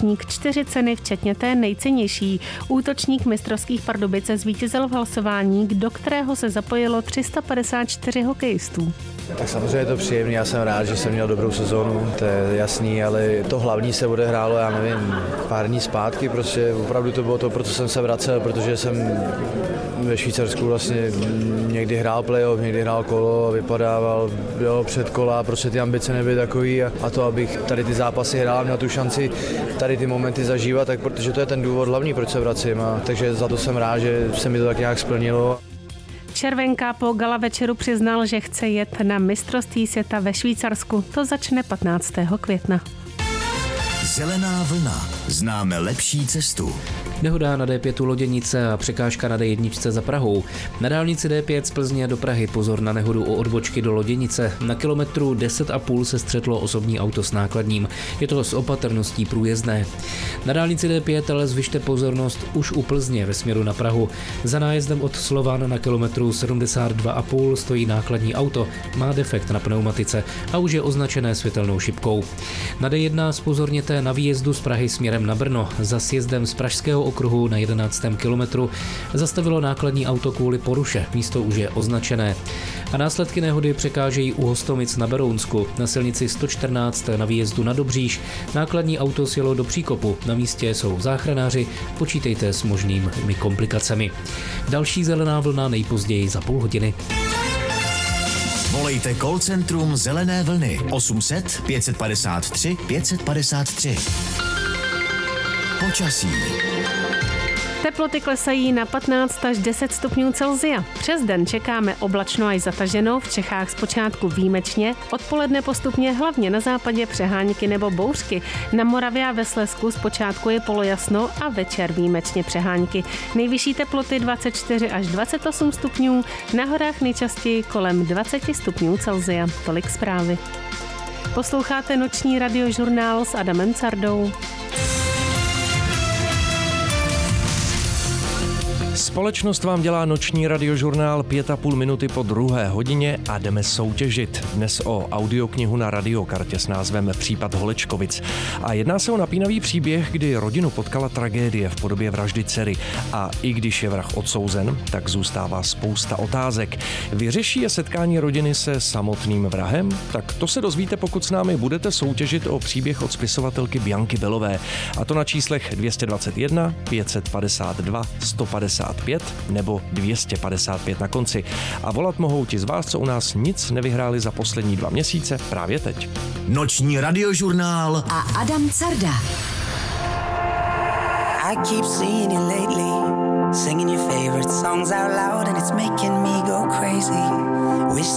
útočník 4 ceny, včetně té nejcennější. Útočník mistrovských Pardubic zvítězil v hlasování, do kterého se zapojilo 354 hokejistů. Tak samozřejmě je to příjemné, já jsem rád, že jsem měl dobrou sezónu, to je jasný, ale to hlavní se odehrálo, já nevím, pár dní zpátky, prostě opravdu to bylo to, pro co jsem se vracel, protože jsem ve Švýcarsku vlastně někdy hrál playoff, někdy hrál kolo, vypadával, byl předkola, prostě ty ambice nebyly takový a to, abych tady ty zápasy hrál, měl tu šanci tady ty momenty zažívat, tak protože to je ten důvod hlavní, proč se vracím, takže za to jsem rád, že se mi to tak nějak splnilo. Červenka po gala večeru přiznal, že chce jet na mistrovství světa ve Švýcarsku. To začne 15. května. Zelená vlna. Známe lepší cestu. Nehoda na D5 Loděnice a překážka na D1 za Prahou. Na dálnici D5 z Plzně do Prahy pozor na nehodu u odbočky do Loděnice. Na kilometru 10,5 se střetlo osobní auto s nákladním. Je to s opatrností průjezdné. Na dálnici D5 ale zvyšte pozornost už u Plzně ve směru na Prahu. Za nájezdem od Slovan na kilometru 72,5 stojí nákladní auto, má defekt na pneumatice a už je označené světelnou šipkou. Na D1 zpozorněte na výjezdu z Prahy směrem na Brno. Za sjezdem z pražského okruhu na 11. kilometru zastavilo nákladní auto kvůli poruše, místo už je označené. A následky nehody překážejí u Hostomic na Berounsku. Na silnici 114 na výjezdu na Dobříž nákladní auto sjelo do příkopu. Na místě jsou záchranáři, počítejte s možnými komplikacemi. Další zelená vlna nejpozději za půl hodiny. Volejte call centrum Zelené vlny 800 553 553. Počasí. Teploty klesají na 15 až 10 stupňů Celsia. Přes den čekáme oblačno až zataženo, v Čechách zpočátku výjimečně, odpoledne postupně hlavně na západě přehánky nebo bouřky. Na Moravě a ve Slezsku zpočátku je polojasno a večer výjimečně přehánky. Nejvyšší teploty 24 až 28 stupňů, na horách nejčastěji kolem 20 stupňů Celsia. Tolik zprávy. Posloucháte noční radiožurnál s Adamem Cardou. Společnost vám dělá noční radiožurnál 5,5 minuty po 2. hodině a jdeme soutěžit. Dnes o audioknihu na radiokartě s názvem Případ Holečkovic. A jedná se o napínavý příběh, kdy rodinu potkala tragédie v podobě vraždy dcery. A i když je vrah odsouzen, tak zůstává spousta otázek. Vyřeší je setkání rodiny se samotným vrahem? Tak to se dozvíte, pokud s námi budete soutěžit o příběh od spisovatelky Bianky Belové. A to na číslech 221, 552, 155 nebo 255 na konci. A volat mohou ti z vás, co u nás nic nevyhráli za poslední 2 měsíce, právě teď. Noční radiožurnál a Adam Carda. I keep seeing you lately, singing your favorite songs out loud and it's making me go crazy. Wish